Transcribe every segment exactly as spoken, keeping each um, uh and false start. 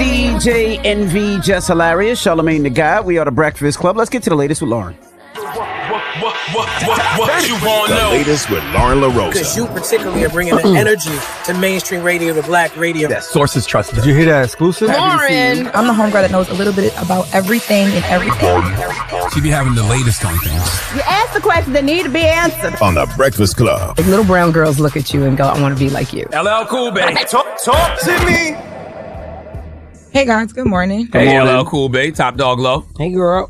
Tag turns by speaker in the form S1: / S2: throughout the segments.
S1: D J Envy, Just Hilarious, Charlamagne the God. We are the Breakfast Club. Let's get to the latest with Lauren.
S2: What, what, what, what, what you want to know?
S3: The latest with Lauren LaRosa.
S4: Because you particularly are bringing the energy to mainstream radio, the black radio.
S5: That sources trust.
S6: Did you hear that exclusive?
S7: Lauren. I'm the homegirl that knows a little bit about everything and everything.
S8: She be having the latest on things.
S9: You ask the questions that need to be answered.
S3: On the Breakfast Club.
S7: Like little brown girls look at you and go, I want to be like you.
S2: L L Cool Bay. Talk, talk to me.
S7: Hey guys, good morning.
S2: Hey, L L Cool Bay, Top Dog Low.
S4: Hey, girl.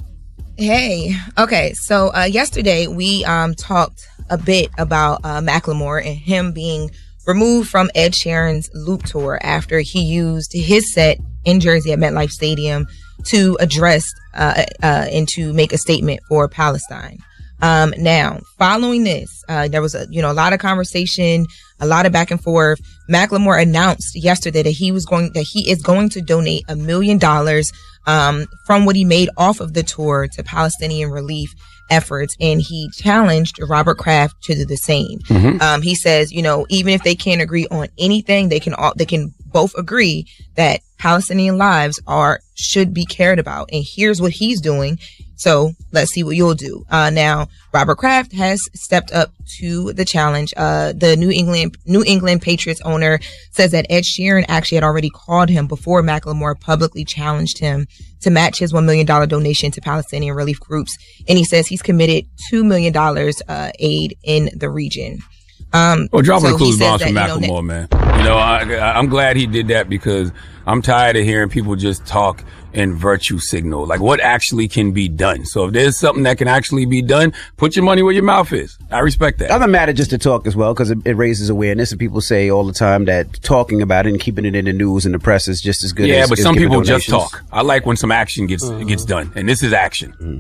S7: Hey. Okay, so uh, yesterday we um, talked a bit about uh, Macklemore and him being removed from Ed Sheeran's Loop Tour after he used his set in Jersey at MetLife Stadium to address uh, uh, and to make a statement for Palestine. Um, now, following this, uh, there was a, you know, a lot of conversation, a lot of back and forth. Macklemore announced yesterday that he was going, that he is going to donate a million dollars, um, from what he made off of the tour to Palestinian relief efforts. And he challenged Robert Kraft to do the same. Mm-hmm. Um, he says, you know, even if they can't agree on anything, they can all, they can both agree that Palestinian lives are, should be cared about. And here's what he's doing. So let's see what you'll do. Uh, now, Robert Kraft has stepped up to the challenge. Uh, the New England, New England Patriots owner says that Ed Sheeran actually had already called him before Macklemore publicly challenged him to match his one million dollars donation to Palestinian relief groups. And he says he's committed two million dollars, uh, aid in the region. Um,
S2: well, dropping
S7: so
S2: the clues bombs
S7: that,
S2: from Macklemore, you know, man. You know, I, I'm glad he did that because I'm tired of hearing people just talk and virtue signal. Like, what actually can be done? So if there's something that can actually be done, put your money where your mouth is. I respect that.
S1: I'm not mad at just to talk as well because it, it raises awareness, and people say all the time that talking about it and keeping it in the news and the press is just as good.
S2: Yeah,
S1: as,
S2: but
S1: as
S2: some people
S1: donations.
S2: just talk. I like when some action gets mm-hmm. gets done, and this is action.
S1: Mm.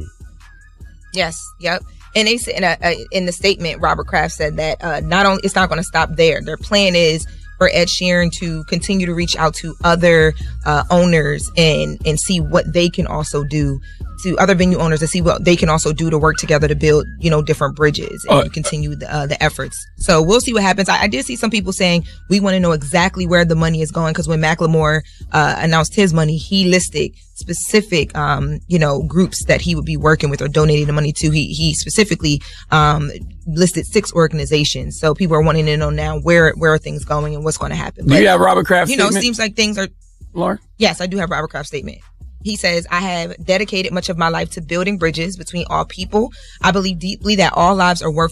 S7: Yes. Yep. And they said in, a, a, in the statement, Robert Kraft said that uh, not only it's not going to stop there. Their plan is for Ed Sheeran to continue to reach out to other uh, owners and and see what they can also do, to other venue owners to see what they can also do to work together to build, you know, different bridges and uh, continue the, uh, the efforts. So we'll see what happens. I, I did see some people saying we want to know exactly where the money is going, because when Macklemore uh, announced his money, he listed specific, um, you know, groups that he would be working with or donating the money to. He he specifically um, listed six organizations. So people are wanting to know now where where are things going and what's going to happen.
S2: Do but, you have Robert Kraft's
S7: You know,
S2: statement?
S7: It seems like things are.
S2: Lauren?
S7: Yes, I do have Robert Kraft's statement. He says, I have dedicated much of my life to building bridges between all people. I believe deeply that all lives are worth